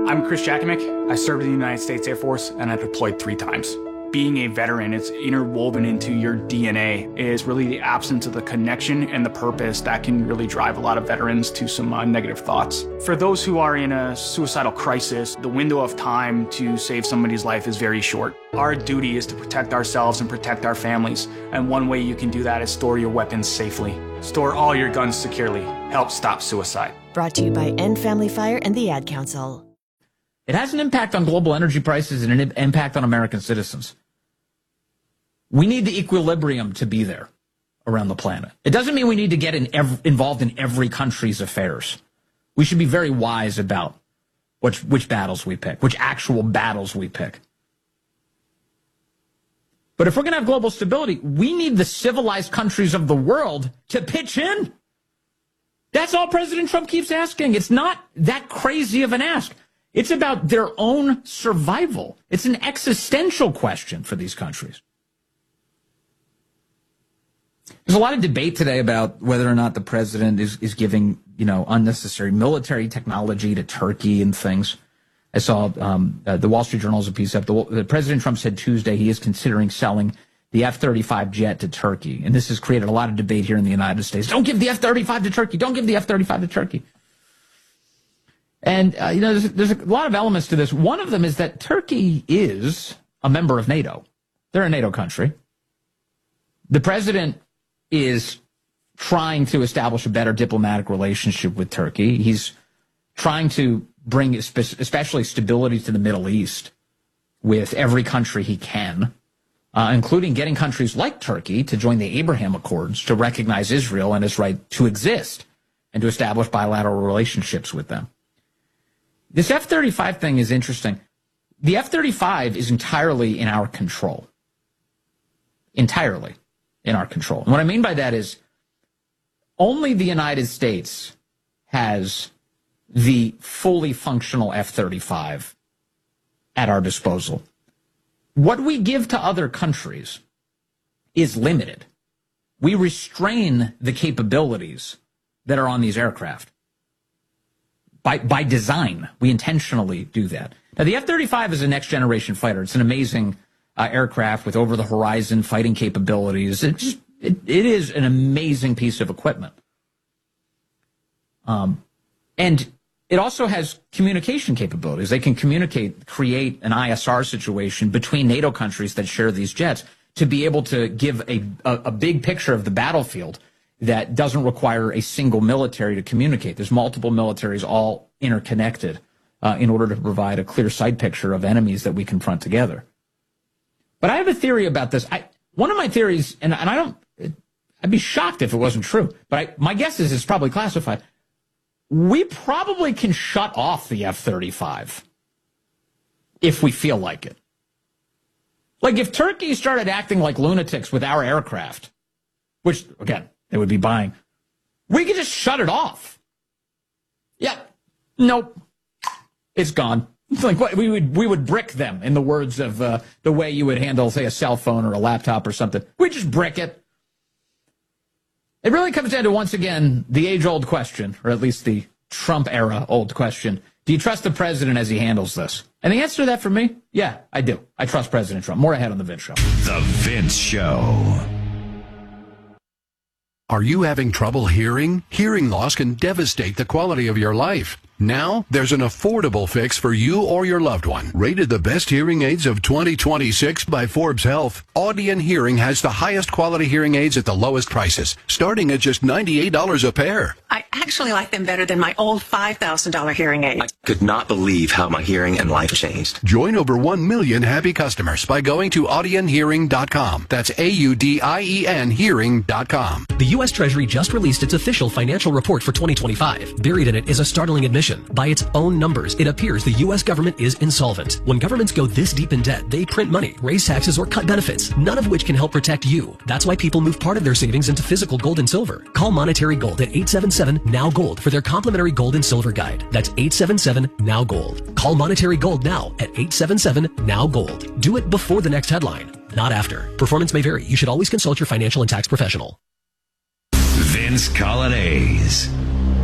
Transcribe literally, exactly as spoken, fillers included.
I'm Chris Jakimick. I served in the United States Air Force and I deployed three times. Being a veteran, it's interwoven into your D N A, is really the absence of the connection and the purpose that can really drive a lot of veterans to some uh, negative thoughts. For those who are in a suicidal crisis, the window of time to save somebody's life is very short. Our duty is to protect ourselves and protect our families, and one way you can do that is store your weapons safely. Store all your guns securely. Help stop suicide. Brought to you by End Family Fire and the Ad Council. It has an impact on global energy prices and an impact on American citizens. We need the equilibrium to be there around the planet. It doesn't mean we need to get in ev- involved in every country's affairs. We should be very wise about which, which battles we pick, which actual battles we pick. But if we're going to have global stability, we need the civilized countries of the world to pitch in. That's all President Trump keeps asking. It's not that crazy of an ask. It's about their own survival. It's an existential question for these countries. There's a lot of debate today about whether or not the president is, is giving, you know, unnecessary military technology to Turkey and things. I saw um, uh, the Wall Street Journal has a piece up. The, the President Trump said Tuesday he is considering selling the F thirty-five jet to Turkey. And this has created a lot of debate here in the United States. Don't give the F thirty-five to Turkey. Don't give the F thirty-five to Turkey. And, uh, you know, there's, there's a lot of elements to this. One of them is that Turkey is a member of NATO. They're a NATO country. The president is trying to establish a better diplomatic relationship with Turkey. He's trying to bring especially stability to the Middle East with every country he can, uh, including getting countries like Turkey to join the Abraham Accords to recognize Israel and its right to exist and to establish bilateral relationships with them. This F thirty-five thing is interesting. The F thirty-five is entirely in our control. Entirely in our control. And what I mean by that is only the United States has the fully functional F thirty-five at our disposal. What we give to other countries is limited. We restrain the capabilities that are on these aircraft. By, by design, we intentionally do that. Now, the F thirty-five is a next-generation fighter. It's an amazing uh, aircraft with over-the-horizon fighting capabilities. It, just, it, it is an amazing piece of equipment. Um, and it also has communication capabilities. They can communicate, create an I S R situation between NATO countries that share these jets to be able to give a, a, a big picture of the battlefield that doesn't require a single military to communicate. There's multiple militaries all interconnected uh, in order to provide a clear sight picture of enemies that we confront together. But I have a theory about this. I, one of my theories, and, and I don't, I'd be shocked if it wasn't true, but I, my guess is it's probably classified. We probably can shut off the F thirty-five if we feel like it. Like if Turkey started acting like lunatics with our aircraft, which, again, they would be buying, we could just shut it off. Yeah. Nope. It's gone. It's like what we would we would brick them, in the words of uh, the way you would handle, say, a cell phone or a laptop or something. We just brick it. It really comes down to, once again, the age-old question, or at least the Trump-era old question. Do you trust the president as he handles this? And the answer to that for me, yeah, I do. I trust President Trump. More ahead on The Vince Show. The Vince Show. Are you having trouble hearing? Hearing loss can devastate the quality of your life. Now, there's an affordable fix for you or your loved one. Rated the best hearing aids of twenty twenty-six by Forbes Health, Audion Hearing has the highest quality hearing aids at the lowest prices, starting at just ninety-eight dollars a pair. I actually like them better than my old five thousand dollars hearing aid. I could not believe how my hearing and life changed. Join over one million happy customers by going to audion hearing dot com. That's A U D I E N hearing dot com. The U S Treasury just released its official financial report for twenty twenty-five. Buried in it is a startling admission. By its own numbers, it appears the U S government is insolvent. When governments go this deep in debt, they print money, raise taxes, or cut benefits, none of which can help protect you. That's why people move part of their savings into physical gold and silver. Call Monetary Gold at eight seven seven, N O W, GOLD for their complimentary gold and silver guide. That's eight seven seven, N O W, GOLD. Call Monetary Gold now at eight seven seven, N O W, GOLD. Do it before the next headline, not after. Performance may vary. You should always consult your financial and tax professional. Vince Colonnese.